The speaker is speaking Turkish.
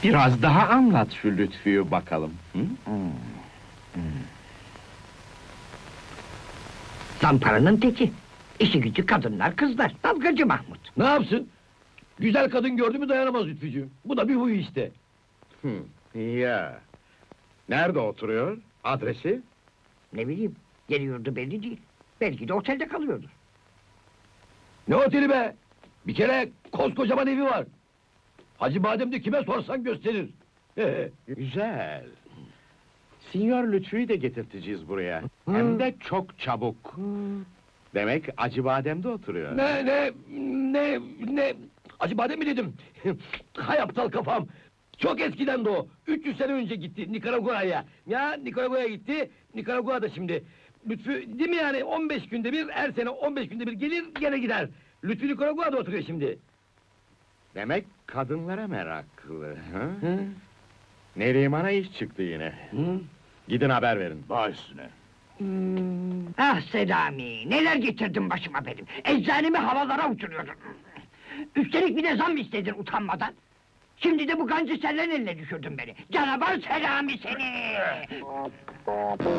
Biraz daha anlat şu Lütfü'yü bakalım. Hı? Zamparanın teki. İşi gücü kadınlar, kızlar. Dalgacı Mahmut. Ne yapsın? Güzel kadın gördü mü dayanamaz Lütfücüğüm. Bu da bir huy işte. Ya. Nerede oturuyor? Adresi? Ne bileyim, geliyordu belli değil. Belki de otelde kalıyordu. Ne oteli be? Bir kere koskocaman evi var. Hacı Badem'de kime sorsan gösterir. Güzel. Sinyor Lütfü'yü de getirteceğiz buraya. Hem de çok çabuk. Demek Acıbadem'de oturuyor. Ne? Hacı Badem mi dedim? Hay aptal kafam! Çok eskiden de o. 300 sene önce gitti Nikaragua'ya. Ya Nikaragua'ya gitti, Nikaragua'da şimdi. Lütfü, değil mi yani? 15 günde bir, her sene 15 günde bir gelir, gene gider. Lütfü Nikaragua'da oturuyor şimdi. Demek kadınlara meraklı. Hı? Neriman'a iş çıktı yine. Gidin haber verin. Baş üstüne. Ah Selami, neler getirdin başıma benim. Eczanemi havalara uçuruyordun. Üstelik bir de zam istedin utanmadan. Şimdi de bu gancı sellerin eline düşürdün beni. Canavar Selami seni!